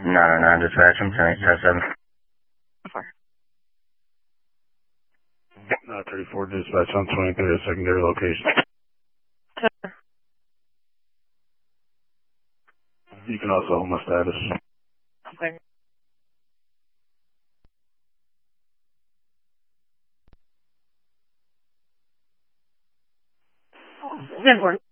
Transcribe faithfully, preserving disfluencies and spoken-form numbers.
nine oh nine dispatch, I'm turning test seven. nine thirty-four dispatch on twenty-third secondary location. You can also hold my status. Okay. Good work.